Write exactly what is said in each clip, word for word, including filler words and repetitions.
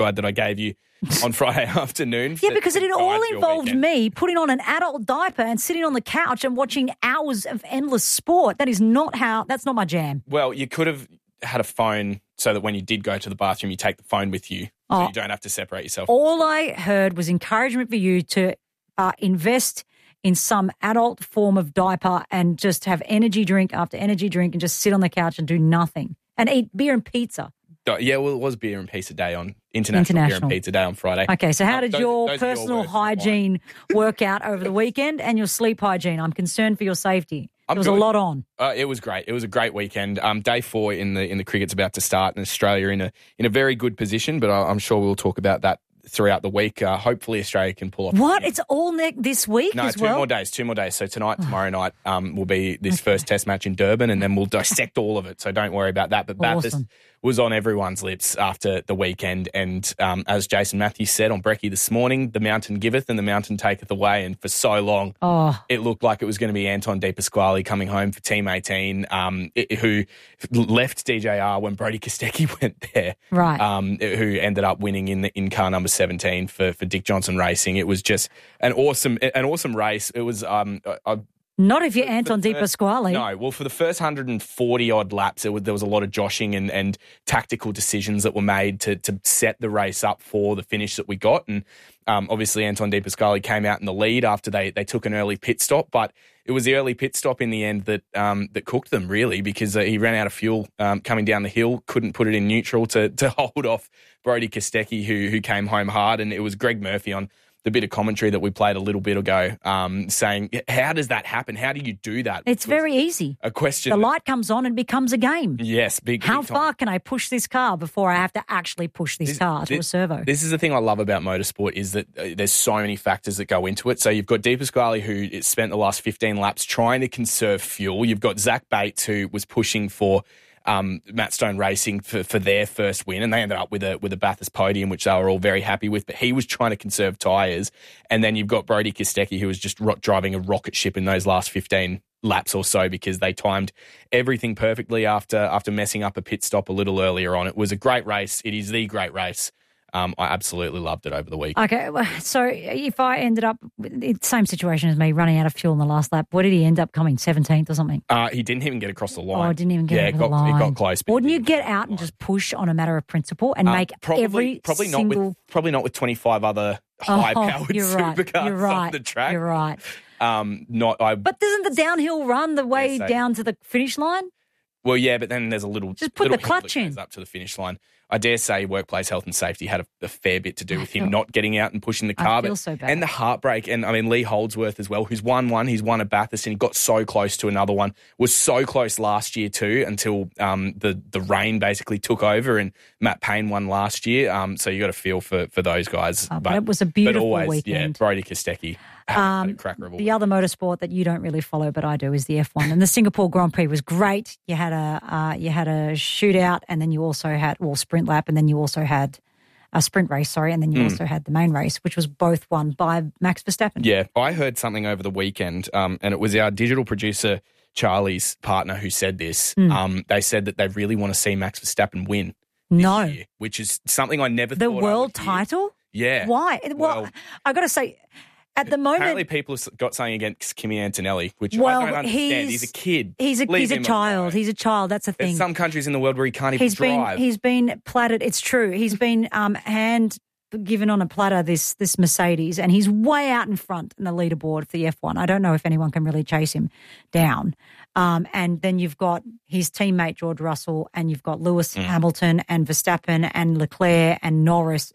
ride that I gave you on Friday afternoon. Yeah, because it had all guide your involved weekend. me putting on an adult diaper and sitting on the couch and watching hours of endless sport. That is not how, that's not my jam. Well, you could have had a phone so that when you did go to the bathroom, you take the phone with you so Oh. you don't have to separate yourself. All I heard was encouragement for you to uh, invest in some adult form of diaper and just have energy drink after energy drink and just sit on the couch and do nothing and eat beer and pizza. Yeah, well, it was beer and pizza day on International, International. Beer and Pizza Day on Friday. Okay, so how Um, did those- your those are your personal words, not mine. hygiene work out over the weekend and your sleep hygiene? I'm concerned for your safety. I'm There was good. a lot on. Uh, it was great. It was a great weekend. Um, day four in the in the cricket's about to start, and Australia in a in a very good position. But I, I'm sure we'll talk about that throughout the week. Uh, hopefully, Australia can pull off. What? It's all ne- this week No, as two well? more days. Two more days. So tonight, tomorrow night, um, will be this first Test match in Durban, and then we'll dissect all of it. So don't worry about that. But Bathurst Awesome. was on everyone's lips after the weekend, and um, as Jason Matthews said on Brekkie this morning, the mountain giveth and the mountain taketh away. And for so long, Oh, it looked like it was going to be Anton De Pasquale coming home for Team eighteen, um, it, who left D J R when Brody Kostecki went there. right. Um, who ended up winning in the, in car number seventeen for, for Dick Johnson Racing. It was just an awesome an awesome race. It was um, I, Not if you're for Anton the Di first- Pasquale. No, well, for the first one hundred forty odd laps, it was, there was a lot of joshing and, and tactical decisions that were made to to set the race up for the finish that we got. And um, obviously, Anton De Pasquale came out in the lead after they they took an early pit stop, but it was the early pit stop in the end that um, that cooked them, really, because uh, he ran out of fuel um, coming down the hill, couldn't put it in neutral to to hold off Brody Kostecki, who who came home hard. And it was Greg Murphy on the bit of commentary that we played a little bit ago, um, saying, how does that happen? How do you do that? It's Which was very easy. a question. The that- light comes on and becomes a game. yes, big. How big time. far can I push this car before I have to actually push this, This- car to this- a servo? This is the thing I love about motorsport is that uh, there's so many factors that go into it. So you've got De Pasquale, who has spent the last fifteen laps trying to conserve fuel. You've got Zach Bates, who was pushing for um, Matt Stone Racing for, for their first win, and they ended up with a with a Bathurst podium, which they were all very happy with. But he was trying to conserve tyres. And then you've got Brody Kostecki, who was just ro- driving a rocket ship in those last fifteen laps or so because they timed everything perfectly after after messing up a pit stop a little earlier on. It was a great race. It is the great race. Um, I absolutely loved it over the week. Okay, well, so if I ended up, it's same situation as me, running out of fuel in the last lap, what did he end up coming, seventeenth or something? Uh, he didn't even get across the line. Oh, I didn't even get yeah, over it the got, line. It got close. but Wouldn't he you didn't get over the out and line. just push on a matter of principle and Uh, make probably, every probably single... not with probably not with twenty-five other Oh, high-powered you're right, supercars you're right, on the track. You're right. Um, not I. But doesn't the downhill run the way so- down to the finish line? Well, yeah, but then there's a little Just put little the hill clutch that in. goes up to the finish line. I dare say workplace health and safety had a, a fair bit to do I with feel- him not getting out and pushing the I car. feel but, so bad. And the heartbreak. And, I mean, Lee Holdsworth as well, who's won one. He's won a Bathurst and he got so close to another one. Was so close last year too until um, the, the rain basically took over and Matt Payne won last year. Um, so you got to feel for, for those guys. Oh, but it was a beautiful but always, weekend. Yeah, Brody Kostecki had, Um, had a cracker of a The other motorsport that you don't really follow, but I do, is the F one. And the Singapore Grand Prix was great. You had a uh, you had a shootout, and then you also had well sprint lap, and then you also had a sprint race. Sorry, and then you Mm. also had the main race, which was both won by Max Verstappen. Yeah, I heard something over the weekend, um, and it was our digital producer Charlie's partner who said this. Mm. Um, they said that they really want to see Max Verstappen win this No, year, which is something I never the thought I world would hear. title. Yeah. Why? Well, Well, I got to say, at the moment, Apparently, people have got something against Kimi Antonelli, which Well, I don't understand. he's- He's, a kid. he's a Leave he's a him child. alone. He's a child. That's the thing. There's some countries in the world where he can't even He's been drive. he's been platted. It's true. He's been um, hand given on a platter this this Mercedes, and he's way out in front in the leaderboard for the F one. I don't know if anyone can really chase him down. Um, and then you've got his teammate George Russell, and you've got Lewis Mm. Hamilton and Verstappen and Leclerc and Norris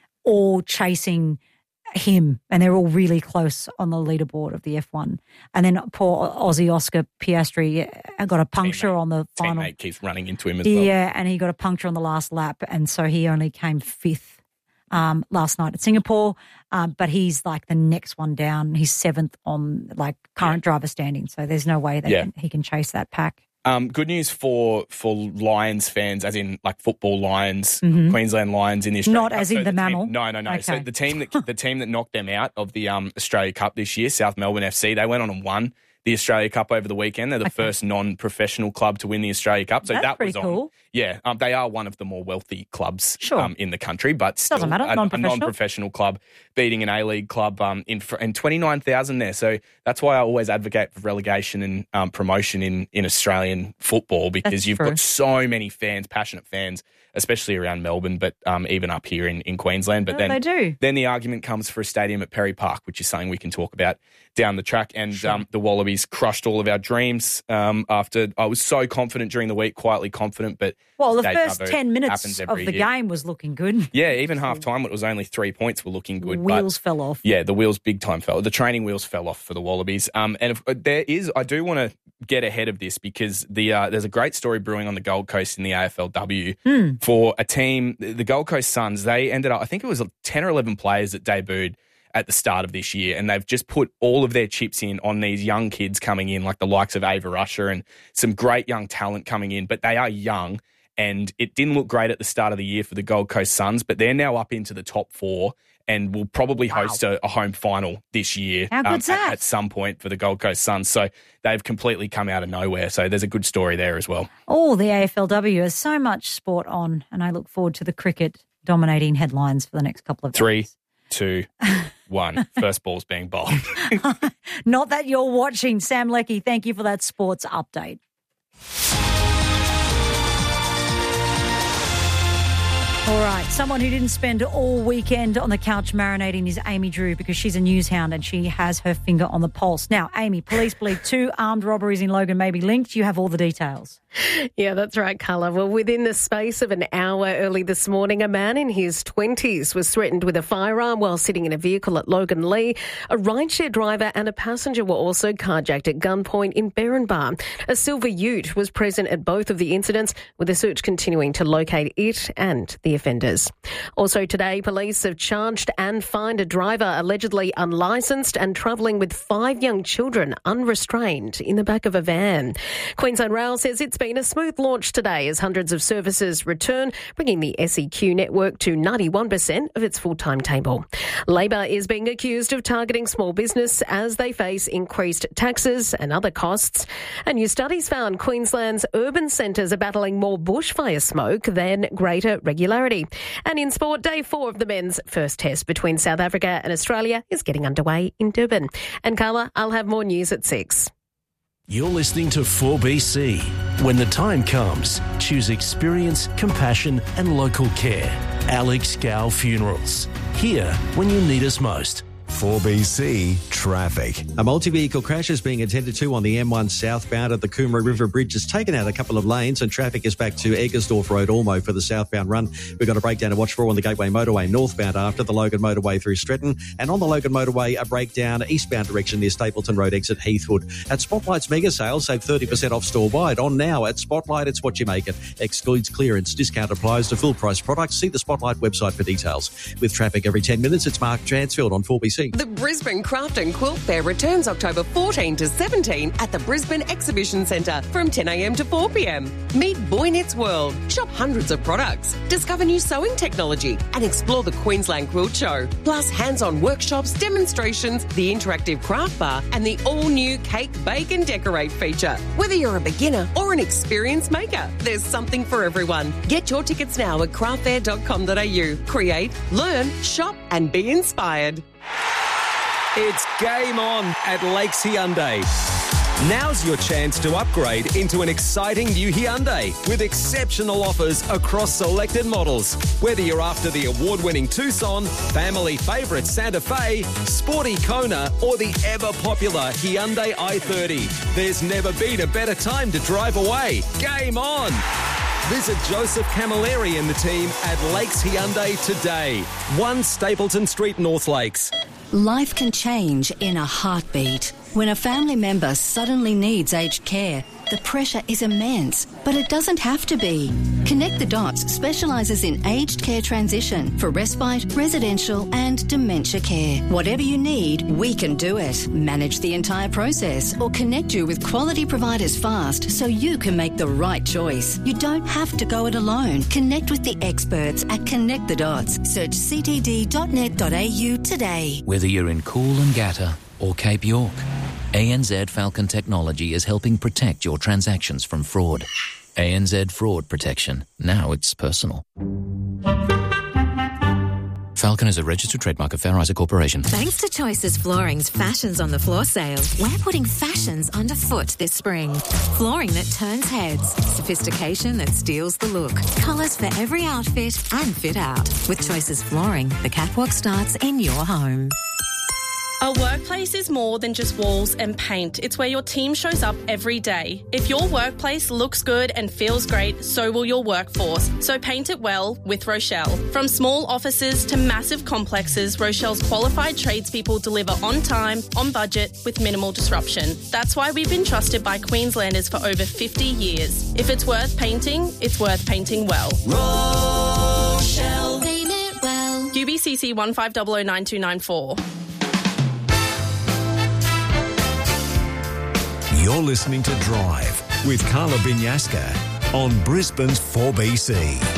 all chasing him, and they're all really close on the leaderboard of the F one. And then poor Aussie Oscar Piastri uh, got a puncture Teammate. on the final. Teammate keeps running into him as well. Yeah, and he got a puncture on the last lap, and so he only came fifth um, last night at Singapore. Um, but he's like the next one down. He's seventh on like current driver standing, so there's no way that Yeah. can, he can chase that pack. Um, good news for for Lions fans, as in like football Lions, Mhm. Queensland Lions in the Australia Not Cup. as in So the team- mammal? no, no, no. So Okay. the team that the team that knocked them out of the um, Australia Cup this year, South Melbourne F C, they went on and won the Australia Cup over the weekend. They're the okay. first non-professional club to win the Australia Cup. So That's that pretty was cool. on. Yeah, um, they are one of the more wealthy clubs sure. um, in the country, but still Doesn't matter. A, non-professional. a non-professional club beating an A-League club um, in and twenty-nine thousand there. So that's why I always advocate for relegation and um, promotion in, in Australian football, because that's you've true. got so many fans, passionate fans, especially around Melbourne, but um, even up here in, in Queensland. But oh, then, they do. then the argument comes for a stadium at Perry Park, which is something we can talk about down the track. And sure. um, the Wallabies crushed all of our dreams um, after I was so confident during the week, quietly confident. But well, the first ten minutes of the year. game was looking good. Yeah, even half time, it was only three points were looking good. Wheels but, fell off. Yeah, the wheels big time fell. The training wheels fell off for the Wallabies. Um, and if, there is, I do want to get ahead of this because the uh, there's a great story brewing on the Gold Coast in the A F L W hmm. for a team, the Gold Coast Suns. They ended up, I think it was ten or eleven players that debuted at the start of this year, and they've just put all of their chips in on these young kids coming in, like the likes of Ava Rusher and some great young talent coming in, but they are young, and it didn't look great at the start of the year for the Gold Coast Suns, but they're now up into the top four and will probably host wow. a, a home final this year How good's um, that? At, at some point for the Gold Coast Suns. So they've completely come out of nowhere. So there's a good story there as well. Oh, the A F L W has so much sport on, and I look forward to the cricket dominating headlines for the next couple of Three, days. two, one. First ball's being bowled. Not that you're watching. Sam Leckie, thank you for that sports update. All right, someone who didn't spend all weekend on the couch marinating is Amy Drew, because she's a news hound and she has her finger on the pulse. Now, Amy, police believe two armed robberies in Logan may be linked. You have all the details. Yeah, that's right, Carla. Well, within the space of an hour early this morning, a man in his twenties was threatened with a firearm while sitting in a vehicle at Logan Lee. A rideshare driver and a passenger were also carjacked at gunpoint in Berrinbar. A silver ute was present at both of the incidents, with a search continuing to locate it and the offenders. Also today, police have charged and fined a driver allegedly unlicensed and travelling with five young children unrestrained in the back of a van. Queensland Rail says it's been a smooth launch today as hundreds of services return, bringing the S E Q network to ninety-one percent of its full timetable. Labor is being accused of targeting small business as they face increased taxes and other costs. And new studies found Queensland's urban centres are battling more bushfire smoke than greater regularity. And in sport, day four of the men's first test between South Africa and Australia is getting underway in Durban. And Carla, I'll have more news at six. You're listening to four B C. When the time comes, choose experience, compassion and local care. Alex Gow Funerals. Here when you need us most. four B C traffic. A multi-vehicle crash is being attended to on the M one southbound at the Coomera River Bridge. Has taken out a couple of lanes and traffic is back to Eggersdorf Road, Ormo for the southbound run. We've got a breakdown to watch for on the Gateway Motorway northbound after the Logan Motorway through Stretton, and on the Logan Motorway a breakdown eastbound direction near Stapleton Road exit Heathwood. At Spotlight's mega sale, save thirty percent off store-wide. On now at Spotlight, it's what you make it. Excludes clearance. Discount applies to full price products. See the Spotlight website for details. With traffic every ten minutes, it's Mark Transfield on four B C. The Brisbane Craft and Quilt Fair returns October fourteenth to seventeenth at the Brisbane Exhibition Centre from ten a m to four p m. Meet Boy Knits World, shop hundreds of products, discover new sewing technology and explore the Queensland Quilt Show. Plus hands-on workshops, demonstrations, the interactive craft bar and the all-new Cake, Bake and Decorate feature. Whether you're a beginner or an experienced maker, there's something for everyone. Get your tickets now at craft fair dot com dot a u. Create, learn, shop and be inspired. It's game on at Lakes Hyundai. Now's your chance to upgrade into an exciting new Hyundai with exceptional offers across selected models. Whether you're after the award-winning Tucson, family favourite Santa Fe, sporty Kona or the ever-popular Hyundai i thirty, there's never been a better time to drive away. Game on! Visit Joseph Camilleri and the team at Lakes Hyundai today. one Stapleton Street, North Lakes. Life can change in a heartbeat. When a family member suddenly needs aged care, the pressure is immense, but it doesn't have to be. Connect the Dots specialises in aged care transition for respite, residential and dementia care. Whatever you need, we can do it. Manage the entire process or connect you with quality providers fast so you can make the right choice. You don't have to go it alone. Connect with the experts at Connect the Dots. Search c t d dot net dot a u today. Whether you're in Coolangatta or Cape York, A N Z Falcon Technology is helping protect your transactions from fraud. A N Z Fraud Protection. Now it's personal. Falcon is a registered trademark of Fair Isaac Corporation. Thanks to Choices Flooring's Fashions on the Floor sale, we're putting fashions underfoot this spring. Flooring that turns heads, sophistication that steals the look, colours for every outfit and fit out. With Choices Flooring, the catwalk starts in your home. A workplace is more than just walls and paint. It's where your team shows up every day. If your workplace looks good and feels great, so will your workforce. So paint it well with Rochelle. From small offices to massive complexes, Rochelle's qualified tradespeople deliver on time, on budget, with minimal disruption. That's why we've been trusted by Queenslanders for over fifty years. If it's worth painting, it's worth painting well. Rochelle. Paint it well. U B C C one five zero zero nine two nine four. You're listening to Drive with Carla Binyaska on Brisbane's four B C.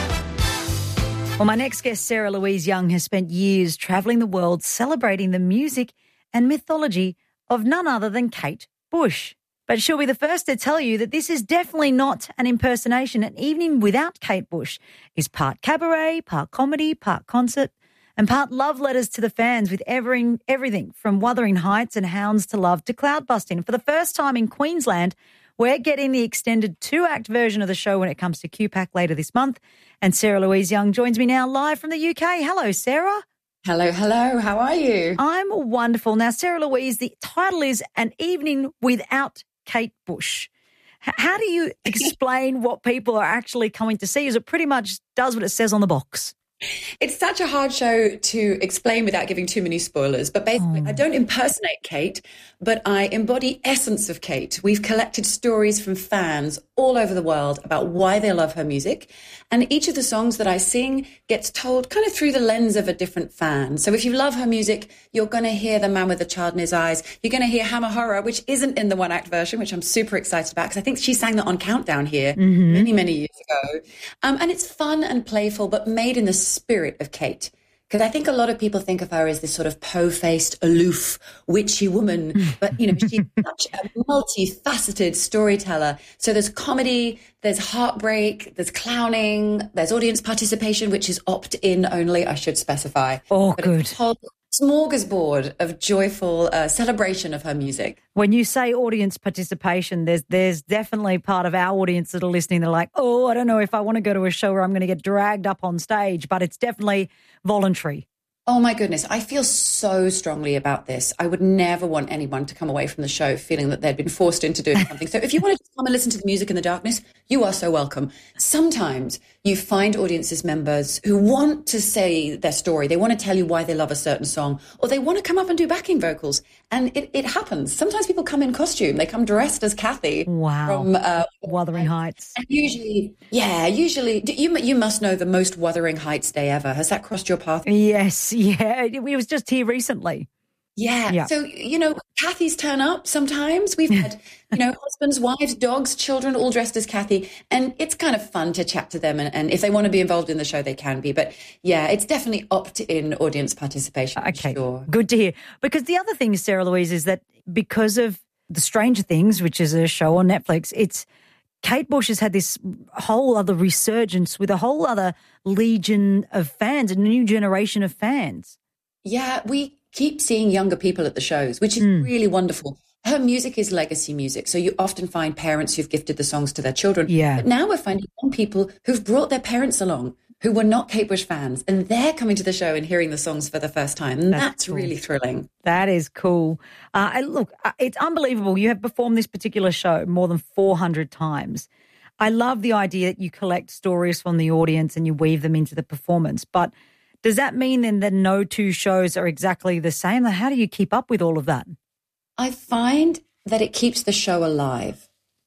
Well, my next guest, Sarah Louise Young, has spent years travelling the world celebrating the music and mythology of none other than Kate Bush. But she'll be the first to tell you that this is definitely not an impersonation. An evening without Kate Bush is part cabaret, part comedy, part concert, and part love letters to the fans with every, everything from Wuthering Heights and Hounds to Love to Cloudbusting. For the first time in Queensland, we're getting the extended two-act version of the show when it comes to Q PAC later this month. And Sarah Louise Young joins me now live from the U K. Hello, Sarah. Hello, hello. How are you? I'm wonderful. Now, Sarah Louise, the title is An Evening Without Kate Bush. H- how do you explain what people are actually coming to see? Is it pretty much does what it says on the box? It's such a hard show to explain without giving too many spoilers. But basically, oh. I don't impersonate Kate, but I embody essence of Kate. We've collected stories from fans all over the world about why they love her music. And each of the songs that I sing gets told kind of through the lens of a different fan. So if you love her music, you're going to hear The Man with the Child in His Eyes. You're going to hear Hammer Horror, which isn't in the one-act version, which I'm super excited about because I think she sang that on Countdown here mm-hmm. many, many years ago. Um, and it's fun and playful, but made in the spirit of Kate. Because I think a lot of people think of her as this sort of po-faced, aloof, witchy woman. But, you know, she's such a multifaceted storyteller. So there's comedy, there's heartbreak, there's clowning, there's audience participation, which is opt-in only, I should specify. Oh, but good. It's a whole smorgasbord of joyful uh, celebration of her music. When you say audience participation, there's there's definitely part of our audience that are listening that are like, oh, I don't know if I want to go to a show where I'm going to get dragged up on stage, but it's definitely voluntary. Oh, my goodness. I feel so strongly about this. I would never want anyone to come away from the show feeling that they'd been forced into doing something. So if you want to come and listen to the music in the darkness, you are so welcome. Sometimes you find audiences members who want to say their story. They want to tell you why they love a certain song, or they want to come up and do backing vocals. And it, it happens. Sometimes people come in costume. They come dressed as Kathy. Wow. From uh, Wuthering Heights. And usually, yeah, usually, you, you must know the most Wuthering Heights day ever. Has that crossed your path? Yes, yeah. It was just here recently. Yeah. yeah. So, you know, Kathy's turn up sometimes. We've had, you know, husbands, wives, dogs, children, all dressed as Kathy. And it's kind of fun to chat to them. And, and if they want to be involved in the show, they can be. But yeah, it's definitely opt-in audience participation. Okay. Sure. Good to hear. Because the other thing, Sarah Louise, is that because of the Stranger Things, which is a show on Netflix, it's Kate Bush has had this whole other resurgence with a whole other legion of fans, a new generation of fans. Yeah, we keep seeing younger people at the shows, which is mm. really wonderful. Her music is legacy music, so you often find parents who've gifted the songs to their children. Yeah. But now we're finding young people who've brought their parents along who were not Kate Bush fans, and they're coming to the show and hearing the songs for the first time. And that's, that's cool. Really thrilling. That is cool. Uh, and look, it's unbelievable. You have performed this particular show more than four hundred times. I love the idea that you collect stories from the audience and you weave them into the performance. But does that mean then that no two shows are exactly the same? How do you keep up with all of that? I find that it keeps the show alive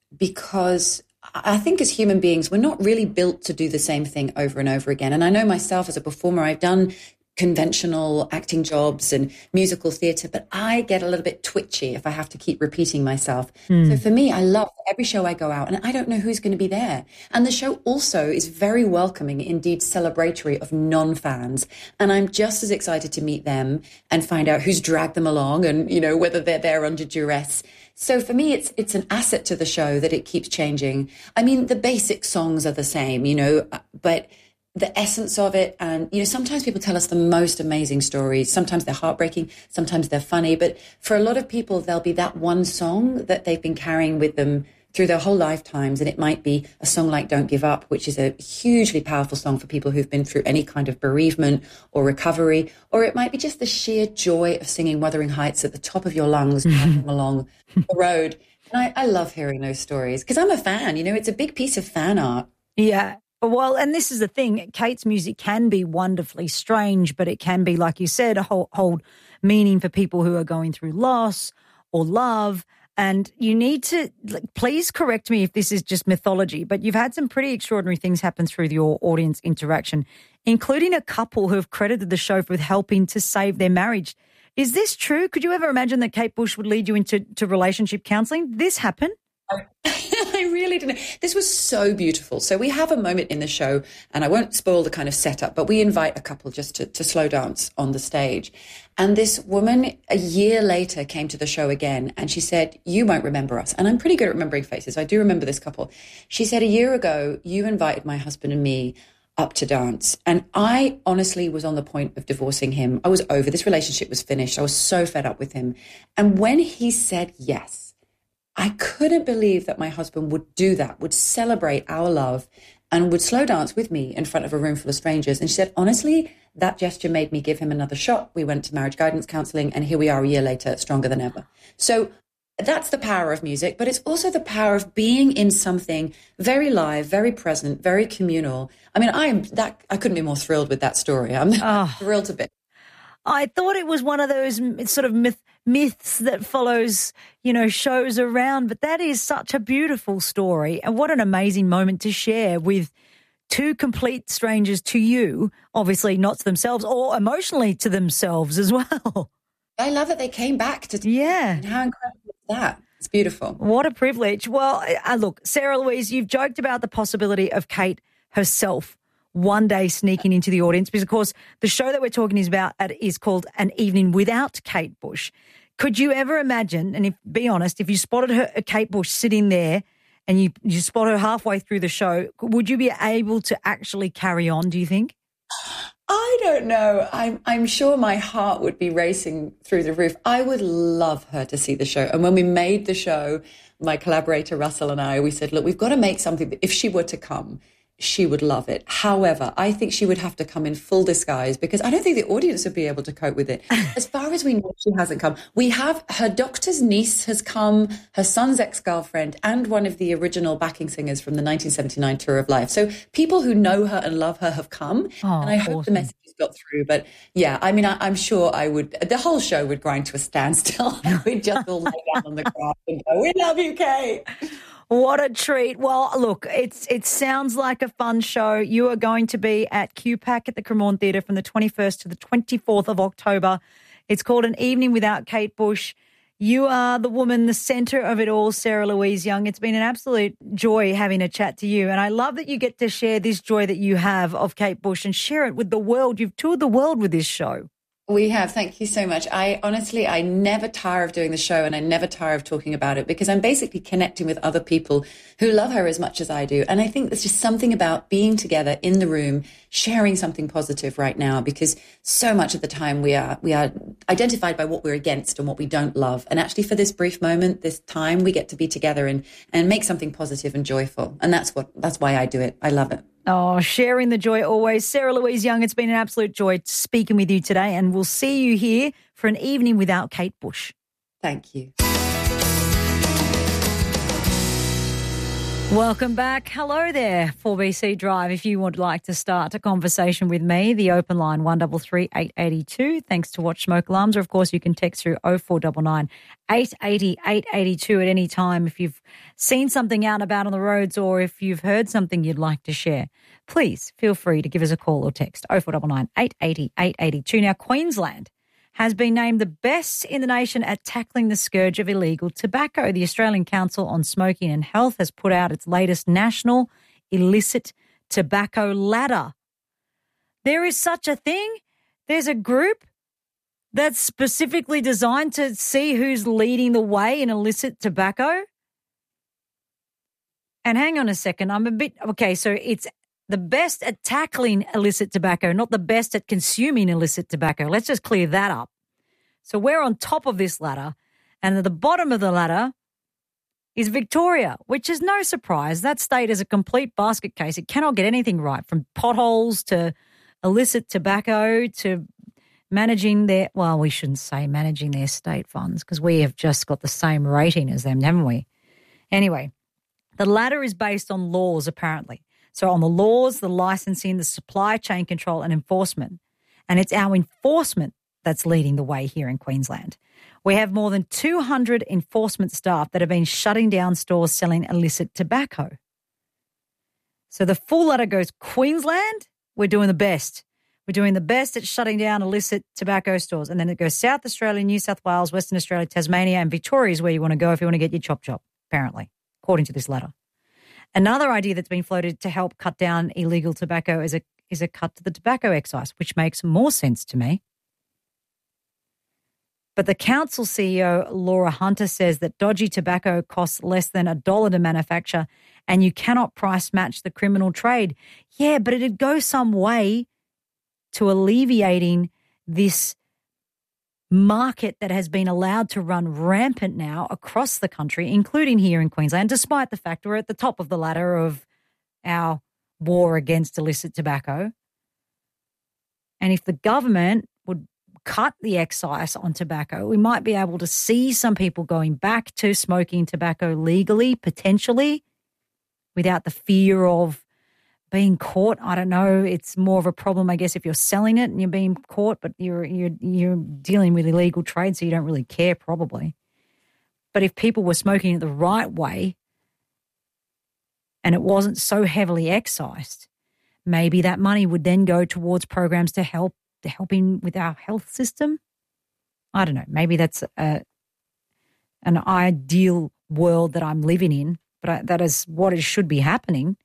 because I think as human beings, we're not really built to do the same thing over and over again. And I know myself as a performer, I've done conventional acting jobs and musical theatre, but I get a little bit twitchy if I have to keep repeating myself. Mm. So for me, I love every show I go out and I don't know who's going to be there. And the show also is very welcoming, indeed celebratory of non-fans. And I'm just as excited to meet them and find out who's dragged them along and, you know, whether they're there under duress. So for me, it's it's an asset to the show that it keeps changing. I mean, the basic songs are the same, you know, but the essence of it. And, you know, sometimes people tell us the most amazing stories. Sometimes they're heartbreaking. Sometimes they're funny. But for a lot of people, there'll be that one song that they've been carrying with them through their whole lifetimes. And it might be a song like Don't Give Up, which is a hugely powerful song for people who've been through any kind of bereavement or recovery. Or it might be just the sheer joy of singing Wuthering Heights at the top of your lungs along the road. And I, I love hearing those stories because I'm a fan. You know, it's a big piece of fan art. Yeah. Well, and this is the thing, Kate's music can be wonderfully strange, but it can be, like you said, hold, hold meaning for people who are going through loss or love. And you need to, like, please correct me if this is just mythology, but you've had some pretty extraordinary things happen through your audience interaction, including a couple who have credited the show with helping to save their marriage. Is this true? Could you ever imagine that Kate Bush would lead you into to relationship counselling? This happened? I really didn't. This was so beautiful. So we have a moment in the show, and I won't spoil the kind of setup, but we invite a couple just to, to slow dance on the stage. And this woman a year later came to the show again, and she said, you won't remember us. And I'm pretty good at remembering faces. I do remember this couple. She said, a year ago, you invited my husband and me up to dance. And I honestly was on the point of divorcing him. I was over. This relationship was finished. I was so fed up with him. And when he said yes, I couldn't believe that my husband would do that, would celebrate our love and would slow dance with me in front of a room full of strangers. And she said, honestly, that gesture made me give him another shot. We went to marriage guidance counselling, and here we are a year later, stronger than ever. So that's the power of music, but it's also the power of being in something very live, very present, very communal. I mean, I am that I couldn't be more thrilled with that story. I'm oh. thrilled to bits. I thought it was one of those sort of myth, myths that follows, you know, shows around, but that is such a beautiful story. And what an amazing moment to share with two complete strangers to you, obviously not to themselves, or emotionally to themselves as well. I love that they came back to yeah. How incredible is that? It's beautiful. What a privilege. Well, uh, look, Sarah Louise, you've joked about the possibility of Kate herself one day sneaking into the audience, because, of course, the show that we're talking is about is called An Evening Without Kate Bush. Could you ever imagine, and if be honest, if you spotted her, Kate Bush sitting there and you, you spot her halfway through the show, would you be able to actually carry on, do you think? I don't know. I'm, I'm sure my heart would be racing through the roof. I would love her to see the show. And when we made the show, my collaborator Russell and I, we said, look, we've got to make something that if she were to come, she would love it. However, I think she would have to come in full disguise because I don't think the audience would be able to cope with it. As far as we know, she hasn't come. We have her doctor's niece has come, her son's ex-girlfriend, and one of the original backing singers from the nineteen seventy-nine Tour of Life. So people who know her and love her have come, oh, and I hope awesome. the message has got through. But yeah, I mean, I, I'm sure I would, the whole show would grind to a standstill. We'd just all lay down on the ground and go, we love you, Kate. What a treat. Well, look, it's it sounds like a fun show. You are going to be at Q PAC at the Cremorne Theatre from the twenty-first to the twenty-fourth of October. It's called An Evening Without Kate Bush. You are the woman, the centre of it all, Sarah Louise Young. It's been an absolute joy having a chat to you. And I love that you get to share this joy that you have of Kate Bush and share it with the world. You've toured the world with this show. We have. Thank you so much. I honestly, I never tire of doing the show and I never tire of talking about it because I'm basically connecting with other people who love her as much as I do. And I think there's just something about being together in the room, sharing something positive right now, because so much of the time we are, we are identified by what we're against and what we don't love. And actually for this brief moment, this time, we get to be together and, and make something positive and joyful. And that's what, that's why I do it. I love it. Oh, sharing the joy always. Sarah Louise Young, it's been an absolute joy speaking with you today, and we'll see you here for An Evening Without Kate Bush. Thank you. Welcome back. Hello there, four B C Drive. If you would like to start a conversation with me, the open line one three three, eight eight two. Thanks to Watch Smoke Alarms. Or, of course, you can text through oh four nine nine, eight eight oh, eight eight two at any time if you've seen something out and about on the roads or if you've heard something you'd like to share. Please feel free to give us a call or text oh four nine nine, eight eight oh, eight eight two. Now, Queensland has been named the best in the nation at tackling the scourge of illegal tobacco. The Australian Council on Smoking and Health has put out its latest national illicit tobacco ladder. There is such a thing. There's a group that's specifically designed to see who's leading the way in illicit tobacco. And hang on a second, I'm a bit, okay, so it's the best at tackling illicit tobacco, not the best at consuming illicit tobacco. Let's just clear that up. So we're on top of this ladder, and at the bottom of the ladder is Victoria, which is no surprise. That state is a complete basket case. It cannot get anything right, from potholes to illicit tobacco to managing their, well, we shouldn't say managing their state funds because we have just got the same rating as them, haven't we? Anyway, the ladder is based on laws, apparently. So on the laws, the licensing, the supply chain control and enforcement. And it's our enforcement that's leading the way here in Queensland. We have more than two hundred enforcement staff that have been shutting down stores selling illicit tobacco. So the full ladder goes Queensland, we're doing the best. We're doing the best at shutting down illicit tobacco stores. And then it goes South Australia, New South Wales, Western Australia, Tasmania, and Victoria is where you want to go if you want to get your chop chop, apparently, according to this ladder. Another idea that's been floated to help cut down illegal tobacco is a is a cut to the tobacco excise, which makes more sense to me. But the council C E O, Laura Hunter, says that dodgy tobacco costs less than a dollar to manufacture and you cannot price match the criminal trade. Yeah, but it'd go some way to alleviating this market that has been allowed to run rampant now across the country, including here in Queensland, despite the fact we're at the top of the ladder of our war against illicit tobacco. And if the government would cut the excise on tobacco, we might be able to see some people going back to smoking tobacco legally, potentially, without the fear of being caught. I don't know. It's more of a problem, I guess, if you're selling it and you're being caught, but you're you're you're dealing with illegal trade, so you don't really care probably. But if people were smoking it the right way and it wasn't so heavily excised, maybe that money would then go towards programs to help to helping with our health system. I don't know. Maybe that's a, an ideal world that I'm living in, but I, that is what it should be happening.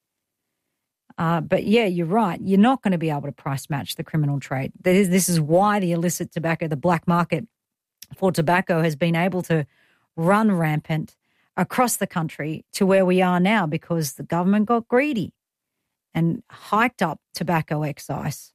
Uh, but, yeah, you're right. You're not going to be able to price match the criminal trade. This, this is why the illicit tobacco, the black market for tobacco has been able to run rampant across the country to where we are now, because the government got greedy and hiked up tobacco excise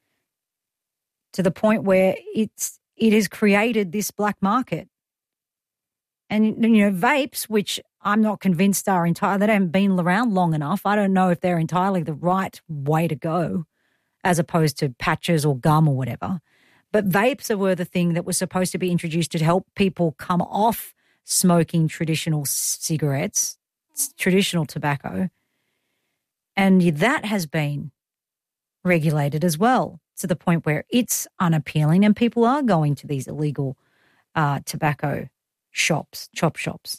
to the point where it's it has created this black market. And, you know, vapes, which I'm not convinced are entirely, they haven't been around long enough. I don't know if they're entirely the right way to go as opposed to patches or gum or whatever. But vapes were the thing that was supposed to be introduced to help people come off smoking traditional cigarettes, traditional tobacco. And that has been regulated as well, to the point where it's unappealing and people are going to these illegal uh, tobacco shops, chop shops.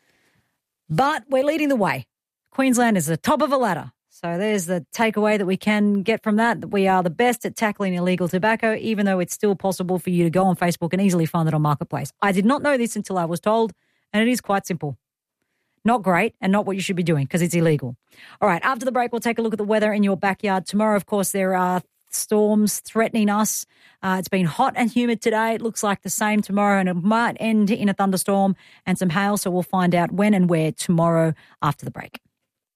But we're leading the way. Queensland is the top of a ladder. So there's the takeaway that we can get from that, that we are the best at tackling illegal tobacco, even though it's still possible for you to go on Facebook and easily find it on Marketplace. I did not know this until I was told, and it is quite simple. Not great and not what you should be doing because it's illegal. All right, after the break, we'll take a look at the weather in your backyard. Tomorrow, of course, there are storms threatening us. Uh, it's been hot and humid today. It looks like the same tomorrow, and it might end in a thunderstorm and some hail. So we'll find out when and where tomorrow after the break.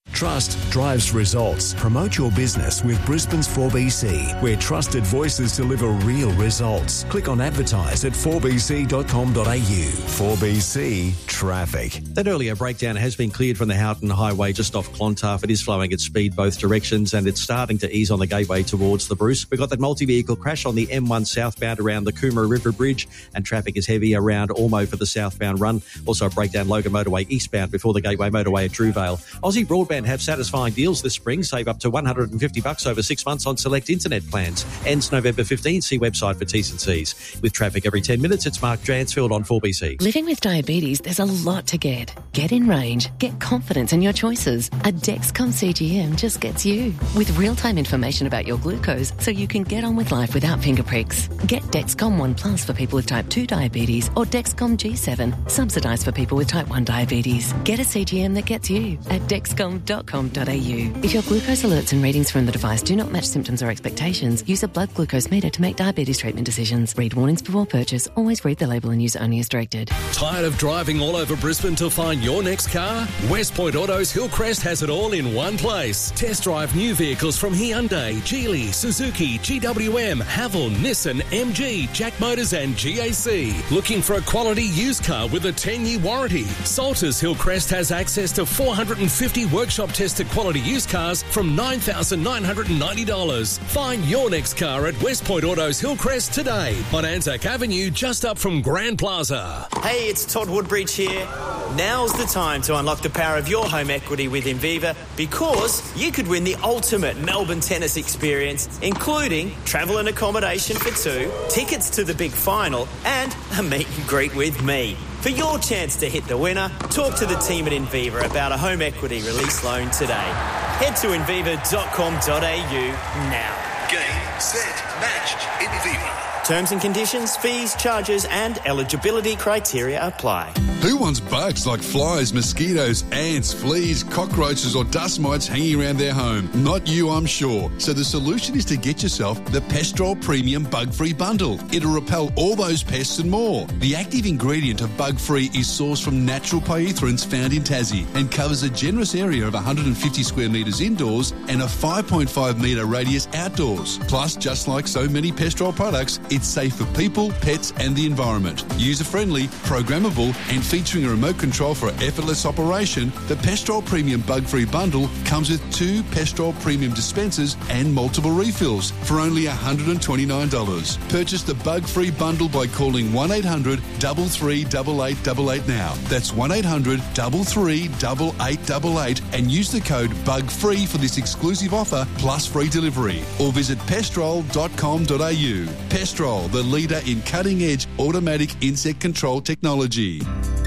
Trust drives results. Promote your business with Brisbane's four B C, where trusted voices deliver real results. Click on advertise at four b c dot com dot a u. four B C Traffic. That earlier breakdown has been cleared from the Houghton Highway just off Clontarf. It is flowing at speed both directions and it's starting to ease on the gateway towards the Bruce. We've got that multi-vehicle crash on the M one southbound around the Coomera River Bridge and traffic is heavy around Ormo for the southbound run. Also a breakdown Logan Motorway eastbound before the Gateway Motorway at Drewvale. Aussie Broadband have satisfying deals this spring. Save up to one hundred fifty bucks over six months on select internet plans. Ends November fifteenth. See website for T's and C's. With traffic every ten minutes, it's Mark Dransfield on four B C. Living with diabetes, there's a lot to get. Get in range. Get confidence in your choices. A Dexcom C G M just gets you. With real-time information about your glucose so you can get on with life without finger pricks. Get Dexcom One Plus for people with type two diabetes or Dexcom G seven, subsidised for people with type one diabetes. Get a C G M that gets you at dexcom dot com dot a u. If your glucose alerts and readings from the device do not match symptoms or expectations, use a blood glucose meter to make diabetes treatment decisions. Read warnings before purchase. Always read the label and use only as directed. Tired of driving all over Brisbane to find your next car? West Point Autos Hillcrest has it all in one place. Test drive new vehicles from Hyundai, Geely, Suzuki, G W M, Haval, Nissan, M G, Jack Motors and G A C. Looking for a quality used car with a ten-year warranty? Salters Hillcrest has access to four hundred fifty workshop tested quality used cars from nine thousand nine hundred ninety dollars. Find your next car at West Point Autos Hillcrest today on Anzac Avenue, just up from Grand Plaza. Hey, it's Todd Woodbridge here. Now's the time to unlock the power of your home equity with Inviva because you could win the ultimate Melbourne tennis experience, including travel and accommodation for two, tickets to the big final, and a meet and greet with me. For your chance to hit the winner, talk to the team at Inviva about a home equity release loan today. Head to inviva dot com dot a u now. Game, set, match, Inviva. Terms and conditions, fees, charges and eligibility criteria apply. Who wants bugs like flies, mosquitoes, ants, fleas, cockroaches or dust mites hanging around their home? Not you, I'm sure. So the solution is to get yourself the Pestrol Premium Bug-Free Bundle. It'll repel all those pests and more. The active ingredient of Bug-Free is sourced from natural pyrethroids found in Tassie and covers a generous area of one hundred fifty square metres indoors and a five point five metre radius outdoors. Plus, just like so many Pestrol products, it's safe for people, pets and the environment. User-friendly, programmable and featuring a remote control for effortless operation, the Pestrol Premium Bug-Free Bundle comes with two Pestrol Premium dispensers and multiple refills for only one hundred twenty-nine dollars. Purchase the Bug-Free Bundle by calling one eight hundred, three three eight, eight eight eight now. That's one eight hundred, three three eight, eight eight eight and use the code BUGFREE for this exclusive offer plus free delivery. Or visit pestrol dot com dot a u. Pestrol, the leader in cutting-edge automatic insect control technology.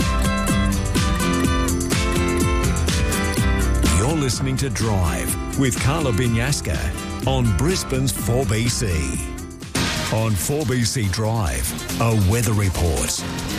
You're listening to Drive with Carla Binyaska on Brisbane's four B C. On four B C Drive, a weather report.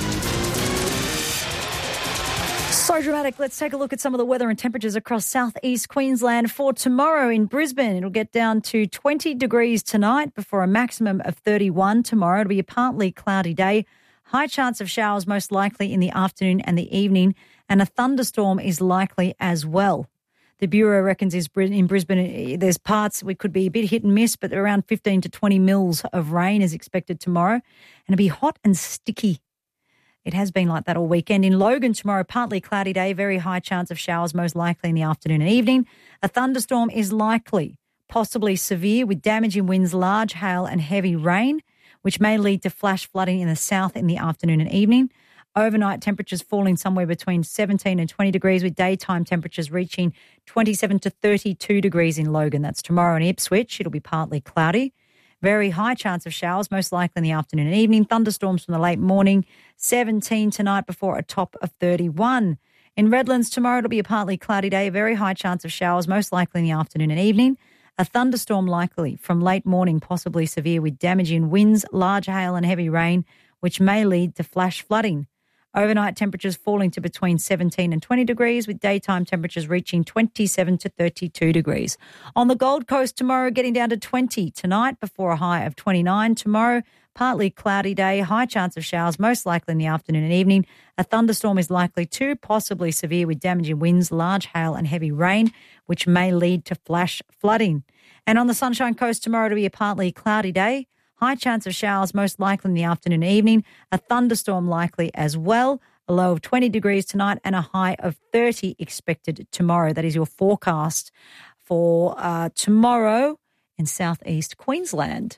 So dramatic. Let's take a look at some of the weather and temperatures across southeast Queensland for tomorrow in Brisbane. It'll get down to twenty degrees tonight before a maximum of thirty-one tomorrow. It'll be a partly cloudy day. High chance of showers most likely in the afternoon and the evening, and a thunderstorm is likely as well. The Bureau reckons is in Brisbane, there's parts we could be a bit hit and miss, but around fifteen to twenty mils of rain is expected tomorrow, and it'll be hot and sticky. It has been like that all weekend. In Logan tomorrow, partly cloudy day, very high chance of showers most likely in the afternoon and evening. A thunderstorm is likely, possibly severe, with damaging winds, large hail and heavy rain, which may lead to flash flooding in the south in the afternoon and evening. Overnight temperatures falling somewhere between seventeen and twenty degrees, with daytime temperatures reaching twenty-seven to thirty-two degrees in Logan. That's tomorrow in Ipswich. It'll be partly cloudy. Very high chance of showers, most likely in the afternoon and evening. Thunderstorms from the late morning, seventeen tonight before a top of thirty-one. In Redlands tomorrow, it'll be a partly cloudy day. Very high chance of showers, most likely in the afternoon and evening. A thunderstorm likely from late morning, possibly severe, with damaging winds, large hail and heavy rain, which may lead to flash flooding. Overnight temperatures falling to between seventeen and twenty degrees, with daytime temperatures reaching twenty-seven to thirty-two degrees. On the Gold Coast tomorrow, getting down to twenty tonight before a high of twenty-nine. Tomorrow, Partly cloudy day, high chance of showers, most likely in the afternoon and evening. A thunderstorm is likely too, possibly severe with damaging winds, large hail and heavy rain, which may lead to flash flooding. And on the Sunshine Coast tomorrow, it'll be a partly cloudy day. High chance of showers, most likely in the afternoon and evening. A thunderstorm likely as well. A low of twenty degrees tonight and a high of thirty expected tomorrow. That is your forecast for uh, tomorrow in southeast Queensland.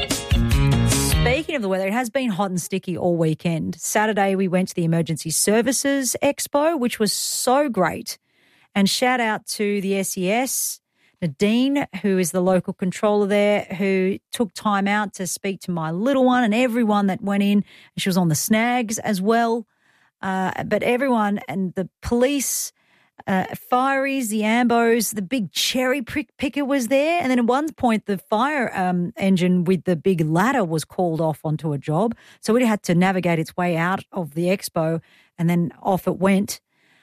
Speaking of the weather, it has been hot and sticky all weekend. Saturday, we went to the Emergency Services Expo, which was so great. And shout out to the S E S, Nadine, who is the local controller there, who took time out to speak to my little one and everyone that went in. She was on the snags as well. Uh, but everyone and the police, uh, fireys, the ambos, the big cherry prick picker was there. And then at one point, the fire um, engine with the big ladder was called off onto a job. So it had to navigate its way out of the expo and then off it went.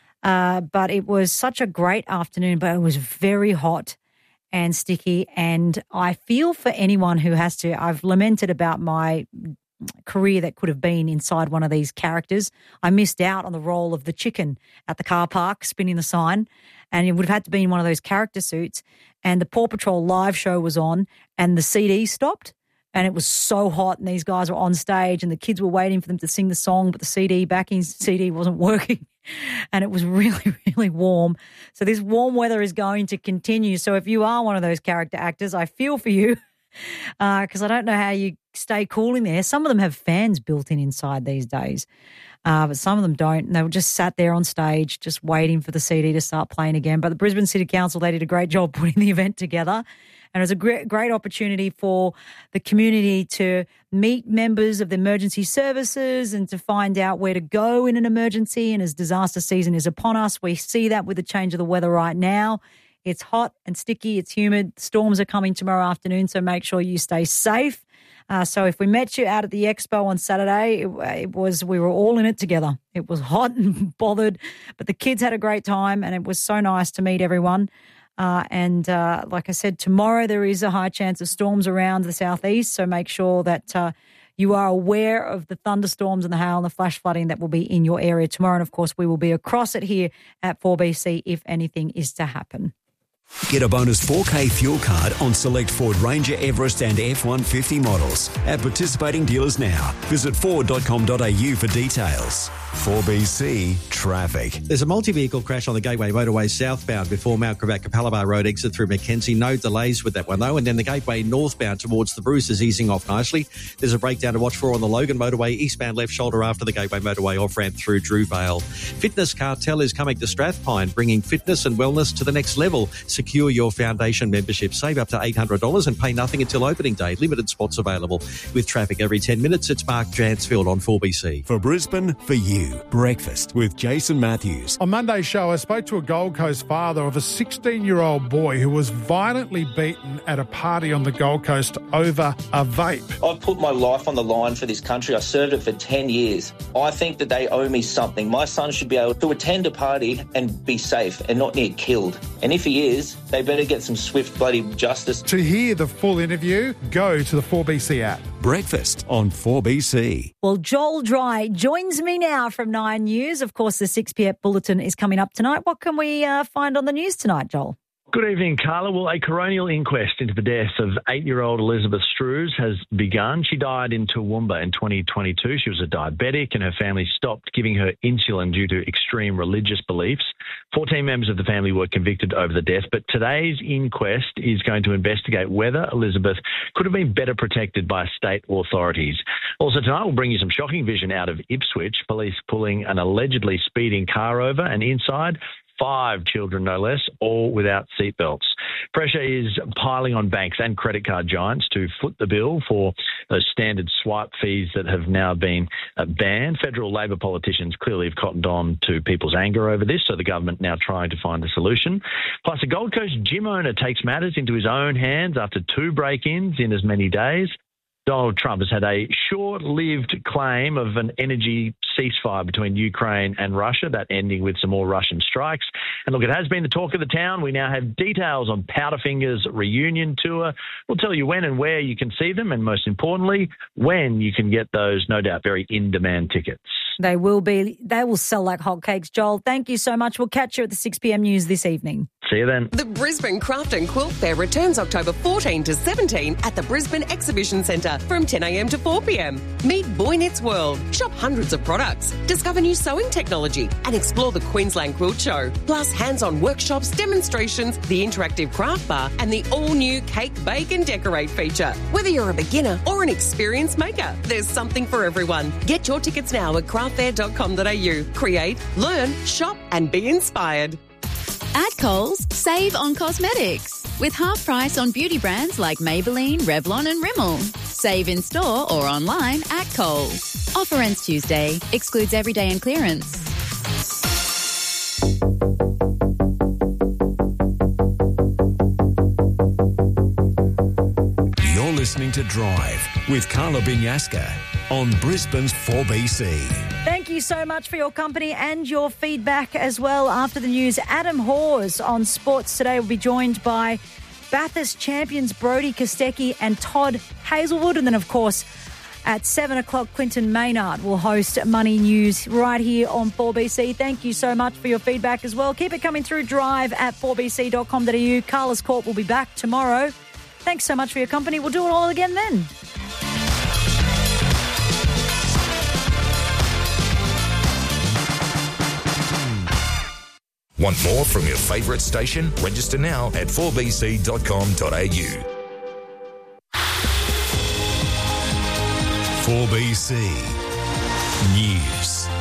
Uh, but it was such a great afternoon, but it was very hot and sticky. And I feel for anyone who has to, I've lamented about my career that could have been inside one of these characters. I missed out on the role of the chicken at the car park spinning the sign, and it would have had to be in one of those character suits. And the Paw Patrol live show was on and the C D stopped and it was so hot and these guys were on stage and the kids were waiting for them to sing the song, but the C D backing C D wasn't working and it was really, really warm. So this warm weather is going to continue. So if you are one of those character actors, I feel for you. Because uh, I don't know how you stay cool in there. Some of them have fans built in inside these days, uh, but some of them don't. And they were just sat there on stage just waiting for the C D to start playing again. But the Brisbane City Council, they did a great job putting the event together. And it was a great, great opportunity for the community to meet members of the emergency services and to find out where to go in an emergency. And as disaster season is upon us, we see that with the change of the weather right now. It's hot and sticky. It's humid. Storms are coming tomorrow afternoon, so make sure you stay safe. Uh, so if we met you out at the expo on Saturday, it, it was we were all in it together. It was hot and bothered, but the kids had a great time, and it was so nice to meet everyone. Uh, and uh, like I said, tomorrow there is a high chance of storms around the southeast, so make sure that uh, you are aware of the thunderstorms and the hail and the flash flooding that will be in your area tomorrow. And, of course, we will be across it here at four B C if anything is to happen. Get a bonus four K fuel card on select Ford Ranger, Everest and F one fifty models at participating dealers now. Visit ford dot com dot a u for details. four B C Traffic. There's a multi-vehicle crash on the Gateway Motorway southbound before Mount Gravatt Capalaba Road exit through Mackenzie. No delays with that one though. And then the Gateway northbound towards the Bruce is easing off nicely. There's a breakdown to watch for on the Logan Motorway eastbound left shoulder after the Gateway Motorway off-ramp through Drewvale. Fitness Cartel is coming to Strathpine, bringing fitness and wellness to the next level. Secure your foundation membership. Save up to eight hundred dollars and pay nothing until opening day. Limited spots available. With traffic every ten minutes, it's Mark Jansfield on four B C. For Brisbane, for you. Breakfast with Jason Matthews. On Monday's show, I spoke to a Gold Coast father of a sixteen-year-old boy who was violently beaten at a party on the Gold Coast over a vape. I've put my life on the line for this country. I served it for ten years. I think that they owe me something. My son should be able to attend a party and be safe and not near killed. And if he is, they better get some swift bloody justice. To hear the full interview, go to the four B C app. Breakfast on four B C. Well, Joel Dry joins me now from Nine News. Of course, the six p.m. bulletin is coming up tonight. What can we uh, find on the news tonight, Joel? Good evening, Carla. Well, a coronial inquest into the death of eight-year-old Elizabeth Strews has begun. She died in Toowoomba in twenty twenty-two. She was a diabetic and her family stopped giving her insulin due to extreme religious beliefs. fourteen members of the family were convicted over the death, but today's inquest is going to investigate whether Elizabeth could have been better protected by state authorities. Also tonight, we'll bring you some shocking vision out of Ipswich. Police pulling an allegedly speeding car over and inside five children, no less, all without seatbelts. Pressure is piling on banks and credit card giants to foot the bill for those standard swipe fees that have now been uh, banned. Federal Labor politicians clearly have cottoned on to people's anger over this, so the government now trying to find a solution. Plus, a Gold Coast gym owner takes matters into his own hands after two break-ins in as many days. Donald Trump has had a short-lived claim of an energy ceasefire between Ukraine and Russia, that ending with some more Russian strikes. And look, it has been the talk of the town. We now have details on Powderfinger's reunion tour. We'll tell you when and where you can see them, and most importantly, when you can get those, no doubt, very in-demand tickets. They will be. They will sell like hotcakes. Joel, thank you so much. We'll catch you at the six p.m. news this evening. See you then. The Brisbane Craft and Quilt Fair returns October fourteenth to seventeenth at the Brisbane Exhibition Centre from ten a.m. to four p.m. Meet Boy Knits World, shop hundreds of products, discover new sewing technology and explore the Queensland Quilt Show. Plus hands-on workshops, demonstrations, the interactive craft bar and the all-new Cake, Bake and Decorate feature. Whether you're a beginner or an experienced maker, there's something for everyone. Get your tickets now at craft fair dot com dot a u. Create, learn, shop and be inspired. At Coles, save on cosmetics with half price on beauty brands like Maybelline, Revlon and Rimmel. Save in store or online at Coles. Offer ends Tuesday. Excludes everyday and clearance. You're listening to Drive with Carla Binyaska on Brisbane's four B C. Thank you so much for your company and your feedback as well. After the news, Adam Hawes on Sports Today will be joined by Bathurst champions Brodie Kostecki and Todd Hazelwood. And then, of course, at seven o'clock, Quinton Maynard will host Money News right here on four B C. Thank you so much for your feedback as well. Keep it coming through. Drive at four b c dot com dot a u. Carla's Court will be back tomorrow. Thanks so much for your company. We'll do it all again then. Want more from your favourite station? Register now at four b c dot com dot a u. four B C News.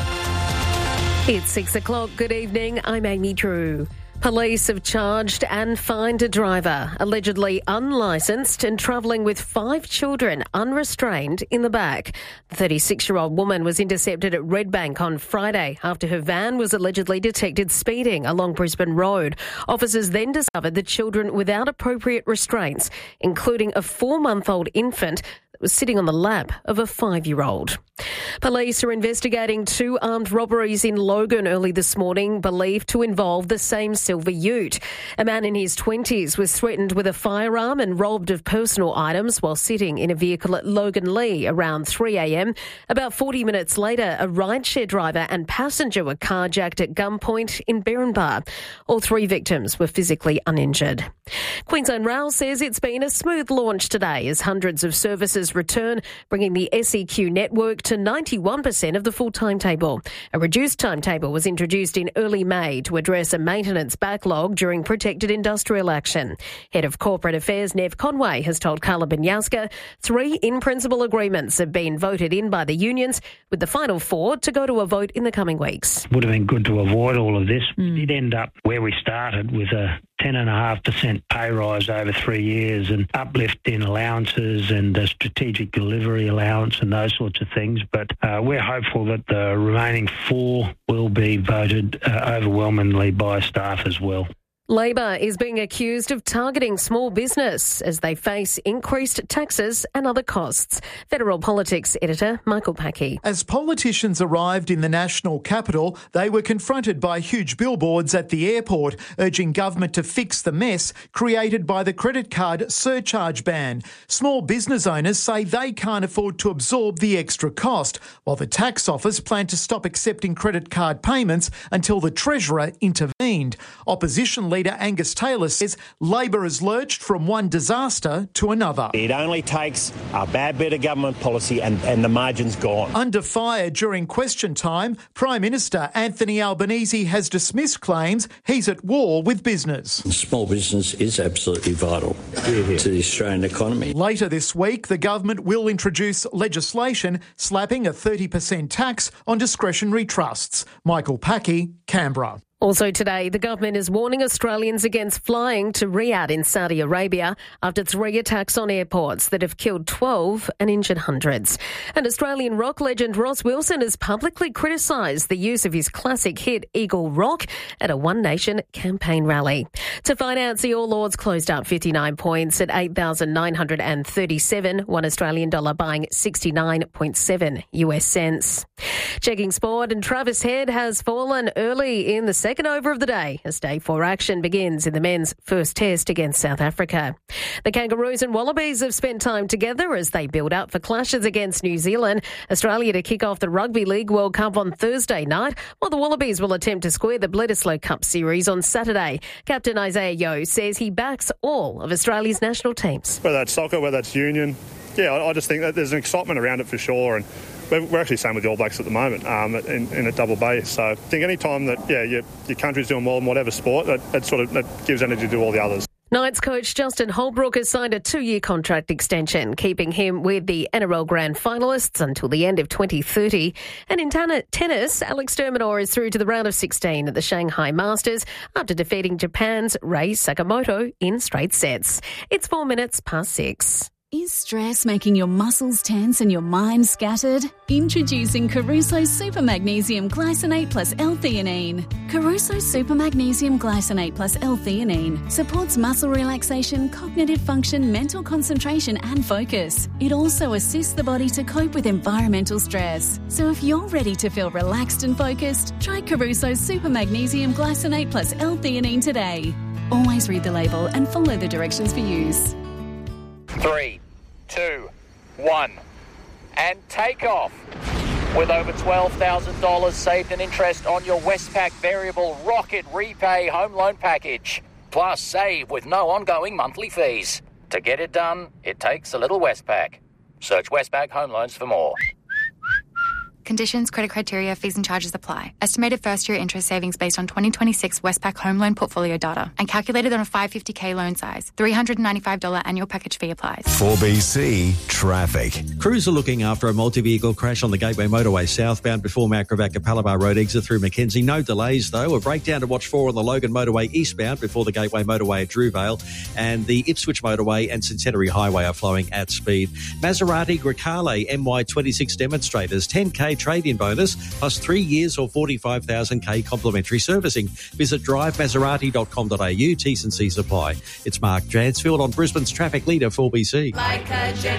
It's six o'clock. Good evening. I'm Amy Drew. Police have charged and fined a driver allegedly unlicensed and travelling with five children unrestrained in the back. The thirty-six-year-old woman was intercepted at Redbank on Friday after her van was allegedly detected speeding along Brisbane Road. Officers then discovered the children without appropriate restraints, including a four-month-old infant that was sitting on the lap of a five-year-old. Police are investigating two armed robberies in Logan early this morning, believed to involve the same silver ute. A man in his twenties was threatened with a firearm and robbed of personal items while sitting in a vehicle at Logan Lee around three a.m. About forty minutes later, a rideshare driver and passenger were carjacked at gunpoint in Berrinbar. All three victims were physically uninjured. Queensland Rail says it's been a smooth launch today as hundreds of services return, bringing the S E Q network to ninety-one percent of the full timetable. A reduced timetable was introduced in early May to address a maintenance backlog during protected industrial action. Head of Corporate Affairs Nev Conway has told Carla Binyaska three in-principle agreements have been voted in by the unions, with the final four to go to a vote in the coming weeks. Would have been good to avoid all of this. Mm. We did end up where we started with a ten point five percent pay rise over three years and uplift in allowances and a strategic delivery allowance and those sorts of things. But uh, we're hopeful that the remaining four will be voted uh, overwhelmingly by staff as well. Labor is being accused of targeting small business as they face increased taxes and other costs. Federal Politics editor Michael Packey. As politicians arrived in the national capital, they were confronted by huge billboards at the airport urging government to fix the mess created by the credit card surcharge ban. Small business owners say they can't afford to absorb the extra cost, while the tax office planned to stop accepting credit card payments until the Treasurer intervened. Opposition leader Angus Taylor says Labor has lurched from one disaster to another. It only takes a bad bit of government policy and, and the margin's gone. Under fire during question time, Prime Minister Anthony Albanese has dismissed claims he's at war with business. Small business is absolutely vital to the Australian economy. Later this week, the government will introduce legislation slapping a thirty percent tax on discretionary trusts. Michael Packey, Canberra. Also today, the government is warning Australians against flying to Riyadh in Saudi Arabia after three attacks on airports that have killed twelve and injured hundreds. And Australian rock legend Ross Wilson has publicly criticised the use of his classic hit Eagle Rock at a One Nation campaign rally. To finance the All Ords closed up fifty-nine points at eight thousand nine hundred thirty-seven, one Australian dollar buying sixty-nine point seven U S cents. Checking sport, and Travis Head has fallen early in the second Second over of the day as day four action begins in the men's first test against South Africa. The Kangaroos and Wallabies have spent time together as they build up for clashes against New Zealand. Australia to kick off the Rugby League World Cup on Thursday night, while the Wallabies will attempt to square the Bledisloe Cup series on Saturday. Captain Isaiah Yeo says he backs all of Australia's national teams. Whether that's soccer, whether that's union, yeah, I, I just think that there's an excitement around it for sure, and we're actually same with the All Blacks at the moment um, in, in a double base. So I think any time that yeah your, your country's doing well in whatever sport, that, that sort of that gives energy to all the others. Knights coach Justin Holbrook has signed a two-year contract extension, keeping him with the N R L Grand Finalists until the end of twenty thirty. And in ten- tennis, Alex de Minaur is through to the round of sixteen at the Shanghai Masters after defeating Japan's Rei Sakamoto in straight sets. It's four minutes past six. Is stress making your muscles tense and your mind scattered? Introducing Caruso Super Magnesium Glycinate plus L-theanine. Caruso Super Magnesium Glycinate plus L-theanine supports muscle relaxation, cognitive function, mental concentration and focus. It also assists the body to cope with environmental stress. So if you're ready to feel relaxed and focused, try Caruso Super Magnesium Glycinate plus L-theanine today. Always read the label and follow the directions for use. Three, two, one, and take off. With over twelve thousand dollars saved in interest on your Westpac Variable Rocket Repay Home Loan Package. Plus save with no ongoing monthly fees. To get it done, it takes a little Westpac. Search Westpac Home Loans for more. Conditions, credit criteria, fees and charges apply. Estimated first-year interest savings based on twenty twenty-six Westpac home loan portfolio data and calculated on a five hundred fifty thousand loan size. three hundred ninety-five dollars annual package fee applies. four B C Traffic. Crews are looking after a multi-vehicle crash on the Gateway Motorway southbound before Mount Gravatt Capalaba Road exit through Mackenzie. No delays though. A breakdown to watch for on the Logan Motorway eastbound before the Gateway Motorway at Drewvale, and the Ipswich Motorway and Centenary Highway are flowing at speed. Maserati Grecale M Y twenty-six demonstrators, ten K trade-in bonus, plus three years or forty-five thousand K complimentary servicing. Visit drive maserati dot com dot a u. T's and C's apply. It's Mark Jansfield on Brisbane's traffic leader, four B C. Like a